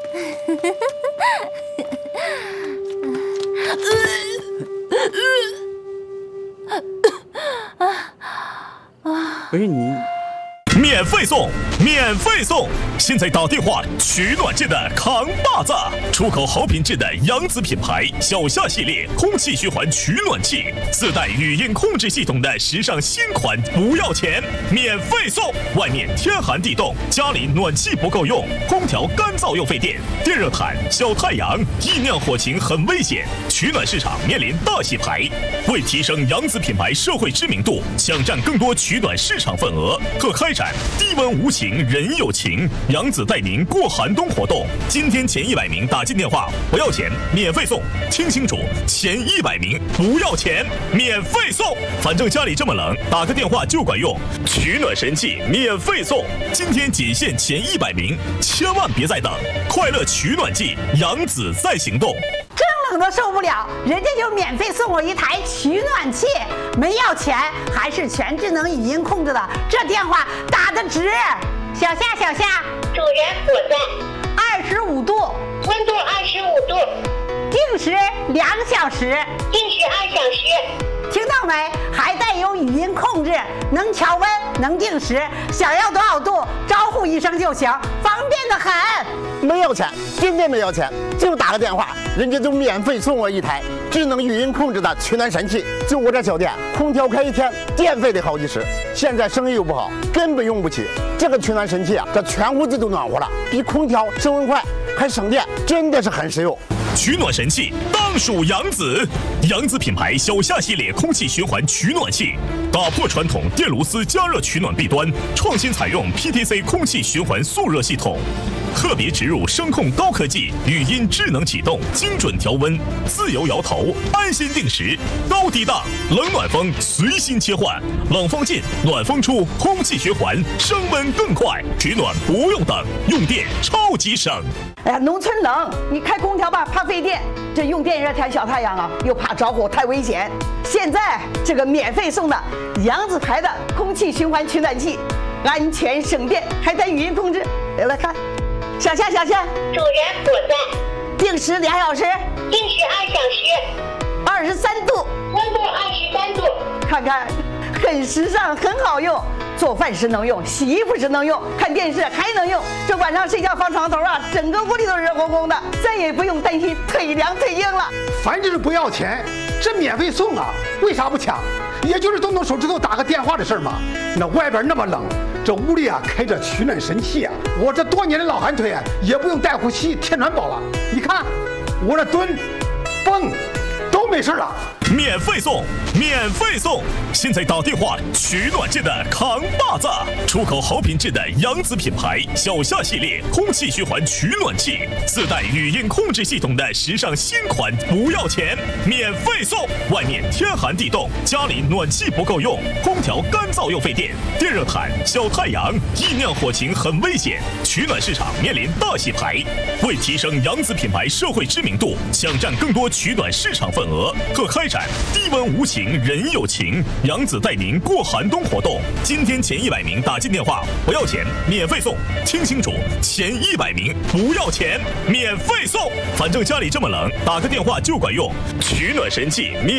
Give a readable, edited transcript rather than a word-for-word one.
哎，你。 免费送，免费送！现在打电话取暖界的扛把子，出口好品质的扬子品牌小夏系列空气循环取暖器，自带语音控制系统的时尚新款，不要钱，免费送！外面天寒地冻，家里暖气不够用，空调干燥又费电，电热毯、小太阳，易酿火情很危险，取暖市场面临大洗牌。为提升扬子品牌社会知名度，抢占更多取暖市场份额，可开展 低温无情人有情，扬子带您过寒冬活动。今天前100名打进电话不要钱，免费送。听清楚，前100名不要钱，免费送。反正家里这么冷，打个电话就管用。取暖神器免费送，今天仅限前100名，千万别再等！快乐取暖季，扬子在行动。 冷都受不了，人家就免费送我一台取暖器，没要钱，还是全智能语音控制的，这电话打得值。小夏，小夏， 主人我在。 25度， 温度25度， 定时2小时， 定时2小时。 听到没？还带有语音控制，能调温，能定时，想要多少度，招呼一声就行，方便得很。 没要钱，真的没要钱，就打个电话，人家就免费送我一台智能语音控制的取暖神器。就我这小店，空调开1天，电费得好几十，现在生意又不好，根本用不起。这个取暖神器啊，这全屋子都暖和了，比空调升温快，还省电，真的是很实用。 取暖神器当属扬子，扬子品牌小夏系列空气循环取暖器，打破传统电炉丝加热取暖弊端，创新采用 PTC 空气循环速热系统，特别植入声控高科技，语音智能启动，精准调温，自由摇头，安心定时，高低档，冷暖风随心切换，冷风进，暖风出，空气循环，升温更快，取暖不用等，用电超级省。 哎呀，农村冷，你开空调吧，怕费电；这用电热天小太阳啊，又怕着火，太危险。现在这个免费送的扬子牌的空气循环取暖器，安全省电，还带语音控制。来看，小夏，小夏， 主人我在。 定时2小时， 定时2小时 ，23度， 温度23度。 看看，很时尚，很好用。 做饭时能用，洗衣服时能用，看电视还能用。这晚上睡觉放床头啊，整个屋里都热烘烘的，再也不用担心腿凉腿硬了。 反正是不要钱，这免费送啊，为啥不抢？也就是动动手指头打个电话的事儿嘛。那外边那么冷，这屋里啊开着取暖神器啊，我这多年的老寒腿啊，也不用带呼吸贴暖宝了。你看，我这蹲、蹦都没事了。 免费送，免费送！现在打电话取暖界的扛把子，出口好品质的扬子品牌小夏系列空气循环取暖器，自带语音控制系统的时尚新款，不要钱，免费送！外面天寒地冻，家里暖气不够用，空调干燥又费电，电热毯、小太阳，易酿火情很危险，取暖市场面临大洗牌。为提升扬子品牌社会知名度，抢占更多取暖市场份额，可开展 低温无情人有情，扬子带您过寒冬活动。今天前100名打进电话不要钱，免费送。听清楚，前100名不要钱，免费送。反正家里这么冷，打个电话就管用。取暖神器免。